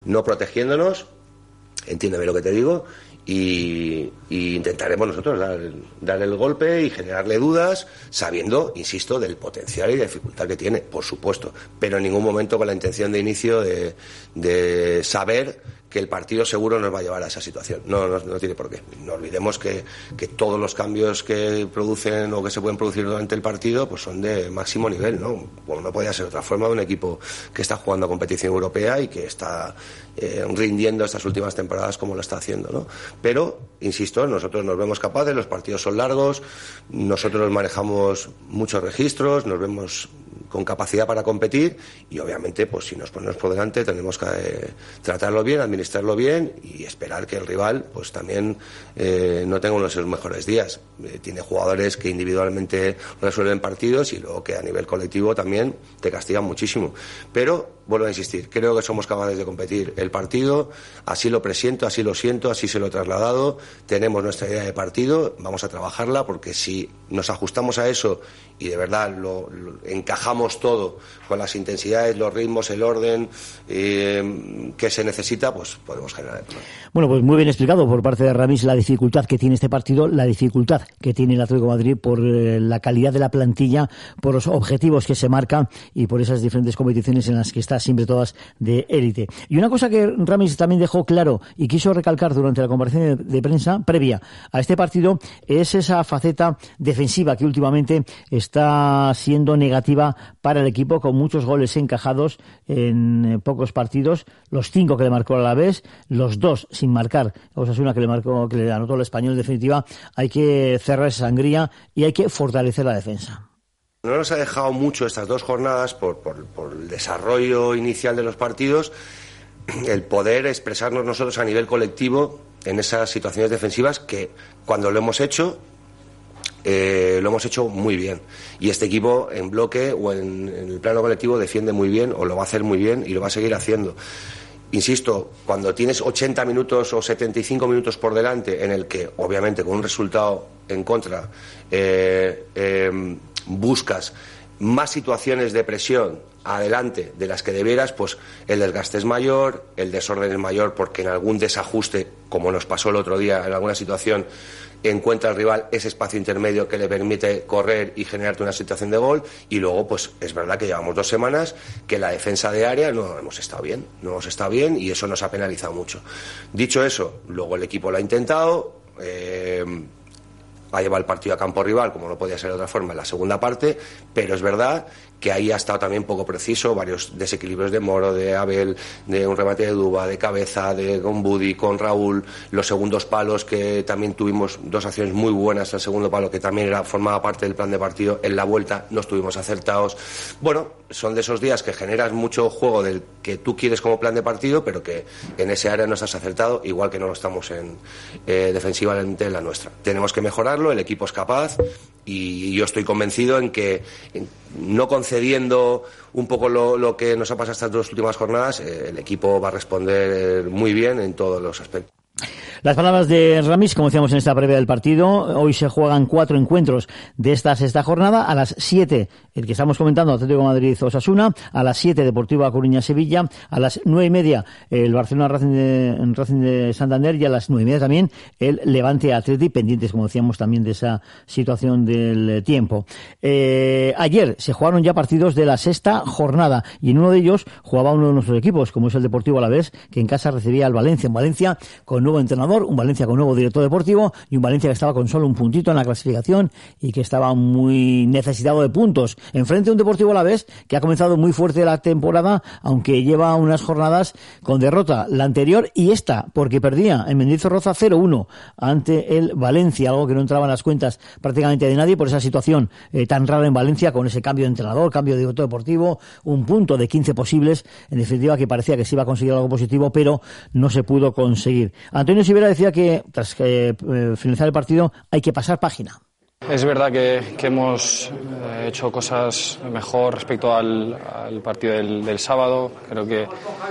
no protegiéndonos, entiéndeme lo que te digo, y intentaremos nosotros dar el golpe y generarle dudas, sabiendo, insisto, del potencial y de dificultad que tiene, por supuesto, pero en ningún momento con la intención de inicio de saber que el partido seguro nos va a llevar a esa situación. No tiene por qué. No olvidemos que todos los cambios que producen o que se pueden producir durante el partido pues son de máximo nivel, ¿no? Bueno, no podía ser otra forma de un equipo que está jugando a competición europea y que está rindiendo estas últimas temporadas como lo está haciendo, ¿no? Pero, insisto, nosotros nos vemos capaces, los partidos son largos, nosotros manejamos muchos registros, nos vemos con capacidad para competir y obviamente pues si nos ponemos por delante tenemos que tratarlo bien, administrarlo bien y esperar que el rival pues también no tenga uno de sus mejores días. Tiene jugadores que individualmente resuelven partidos y luego que a nivel colectivo también te castigan muchísimo, pero vuelvo a insistir, creo que somos capaces de competir el partido, así lo presiento, así lo siento, así se lo he trasladado, tenemos nuestra idea de partido, vamos a trabajarla porque si nos ajustamos a eso y de verdad lo encajamos todo con las intensidades, los ritmos, el orden que se necesita, pues podemos generar el problema. Bueno, pues muy bien explicado por parte de Ramis la dificultad que tiene este partido, la dificultad que tiene el Atlético de Madrid por la calidad de la plantilla, por los objetivos que se marca y por esas diferentes competiciones en las que está siempre todas de élite. Y una cosa que Ramis también dejó claro y quiso recalcar durante la conversación de prensa previa a este partido es esa faceta defensiva que últimamente está siendo negativa para el equipo, con muchos goles encajados en pocos partidos, los 5 que le marcó el Alavés, los 2 sin marcar Osasuna que le anotó el Español. En definitiva, hay que cerrar esa sangría y hay que fortalecer la defensa. No nos ha dejado mucho estas 2 jornadas por el desarrollo inicial de los partidos, el poder expresarnos nosotros a nivel colectivo en esas situaciones defensivas que cuando lo hemos hecho muy bien, y este equipo en bloque o en el plano colectivo defiende muy bien o lo va a hacer muy bien y lo va a seguir haciendo. Insisto, cuando tienes 80 minutos o 75 minutos por delante en el que obviamente con un resultado en contra buscas más situaciones de presión adelante de las que debieras, pues el desgaste es mayor, el desorden es mayor porque en algún desajuste, como nos pasó el otro día en alguna situación, encuentra el rival ese espacio intermedio que le permite correr y generarte una situación de gol, y luego pues es verdad que llevamos 2 semanas que la defensa de área no hemos estado bien y eso nos ha penalizado mucho. Dicho eso, luego el equipo lo ha intentado, ha llevado el partido a campo rival, como no podía ser de otra forma, en la segunda parte, pero es verdad que ahí ha estado también poco preciso, varios desequilibrios de Moro, de Abel, de un remate de Duba, de cabeza, de Gombudi, con Raúl, los segundos palos, que también tuvimos 2 acciones muy buenas, el segundo palo que también formaba parte del plan de partido, en la vuelta no estuvimos acertados. Bueno, son de esos días que generas mucho juego del que tú quieres como plan de partido, pero que en ese área no estás acertado, igual que no lo estamos defensivamente en la nuestra. Tenemos que mejorarlo, el equipo es capaz, y yo estoy convencido en que no concediendo un poco lo que nos ha pasado estas 2 últimas jornadas, el equipo va a responder muy bien en todos los aspectos. Las palabras de Ramis, como decíamos en esta previa del partido. Hoy se juegan 4 encuentros de esta sexta jornada. A las 7, el que estamos comentando, Atlético de Madrid-Osasuna. A las 7, Deportivo A Coruña-Sevilla. A las 9:30, el Barcelona-Racing de Santander. Y a las 9:30 también, el Levante-Atleti, pendientes, como decíamos, también de esa situación del tiempo. Ayer se jugaron ya partidos de la sexta jornada, y en uno de ellos jugaba uno de nuestros equipos, como es el Deportivo Alavés, que en casa recibía al Valencia. Un Valencia con nuevo entrenador, un Valencia con nuevo director deportivo y un Valencia que estaba con solo un puntito en la clasificación y que estaba muy necesitado de puntos. Enfrente a un Deportivo Alavés que ha comenzado muy fuerte la temporada, aunque lleva unas jornadas con derrota, la anterior y esta, porque perdía en Mendizorroza 0-1 ante el Valencia, algo que no entraba en las cuentas prácticamente de nadie por esa situación tan rara en Valencia, con ese cambio de entrenador, cambio de director deportivo, un punto de 15 posibles, en definitiva que parecía que se iba a conseguir algo positivo, pero no se pudo conseguir. Antonio Sivera decía que tras finalizar el partido hay que pasar página. Es verdad que hemos hecho cosas mejor respecto al partido del sábado. Creo que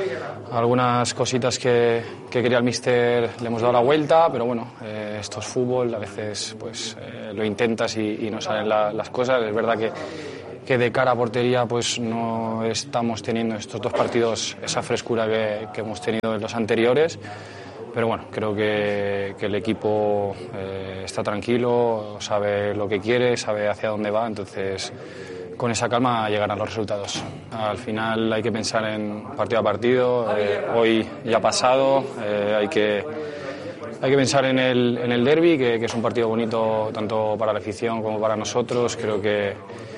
algunas cositas que quería el míster le hemos dado la vuelta, pero bueno, esto es fútbol, a veces pues lo intentas y no salen las cosas. Es verdad que de cara a portería pues no estamos teniendo estos 2 partidos esa frescura que hemos tenido en los anteriores, pero bueno, creo que el equipo está tranquilo, sabe lo que quiere, sabe hacia dónde va, entonces con esa calma llegarán los resultados. Al final hay que pensar en partido a partido, hoy ya ha pasado, hay que pensar en el derbi, que es un partido bonito tanto para la afición como para nosotros. Creo que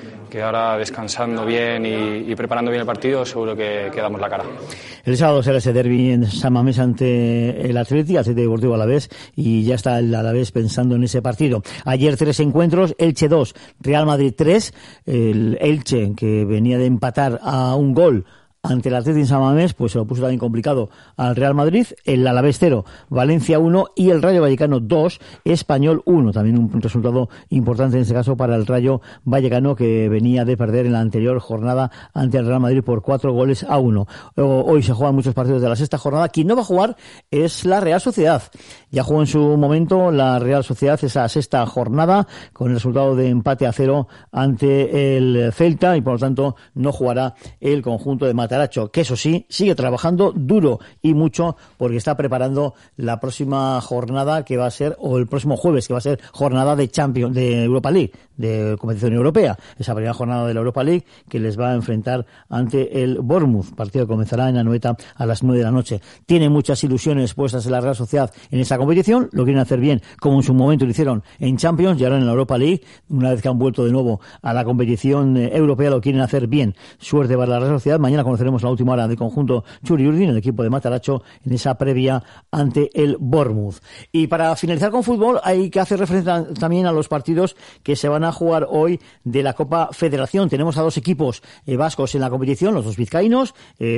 ahora descansando bien y preparando bien el partido seguro que damos la cara. El sábado será ese derbi en San Mamés ante el Athletic Deportivo Alavés, y ya está el Alavés pensando en ese partido. Ayer 3 encuentros, Elche 2, Real Madrid 3, el Elche que venía de empatar a un gol ante el Athletic San Mamés, pues se lo puso también complicado al Real Madrid. El Alavés 0, Valencia 1 y el Rayo Vallecano 2, Español 1. También un resultado importante en este caso para el Rayo Vallecano, que venía de perder en la anterior jornada ante el Real Madrid por 4-1. Hoy se juegan muchos partidos de la sexta jornada. Quien no va a jugar es la Real Sociedad. Ya jugó en su momento la Real Sociedad esa sexta jornada con el resultado de empate a 0 ante el Celta, y por lo tanto no jugará el conjunto de Mataracho, que eso sí, sigue trabajando duro y mucho porque está preparando la próxima jornada que va a ser, o el próximo jueves, que va a ser jornada de Champions, de Europa League, de competición europea. Esa primera jornada de la Europa League que les va a enfrentar ante el Bournemouth, partido que comenzará en Anoeta a las 9 de la noche. Tiene muchas ilusiones puestas en la Real Sociedad en esta competición, lo quieren hacer bien como en su momento lo hicieron en Champions y ahora en la Europa League, una vez que han vuelto de nuevo a la competición europea, lo quieren hacer bien. Suerte para la Real Sociedad. Mañana conoceremos la última hora del conjunto Churi Urdin, el equipo de Mataracho, en esa previa ante el Bournemouth. Y para finalizar con fútbol, hay que hacer referencia también a los partidos que se van a jugar hoy de la Copa Federación. Tenemos a 2 equipos vascos en la competición, los 2 vizcaínos,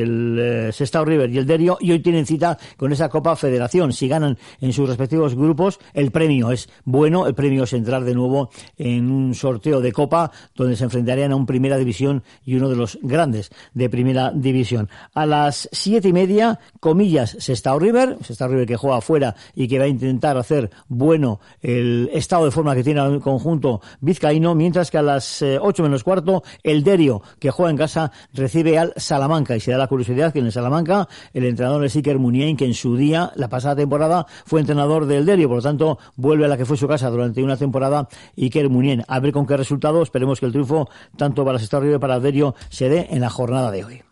el Sestao River y el Derio, y hoy tienen cita con esa Copa Federación. Si ganan en sus respectivos grupos, el premio es bueno, el premio es entrar de nuevo en un sorteo de Copa donde se enfrentarían a un Primera División y uno de los grandes de Primera División. A las 7:30, Comillas, Sestao River que juega afuera y que va a intentar hacer bueno el estado de forma que tiene el conjunto vizcaíno, mientras que a las 8:15, el Derio, que juega en casa, recibe al Salamanca, y se da la curiosidad que en el Salamanca el entrenador es Iker Muniain, que en su día, la pasada temporada, fue entrenador del Derio, por lo tanto vuelve a la que fue su casa durante una temporada Iker Muniain. A ver con qué resultado. Esperemos que el triunfo tanto para Sestao River como para el Derio se dé en la jornada de hoy.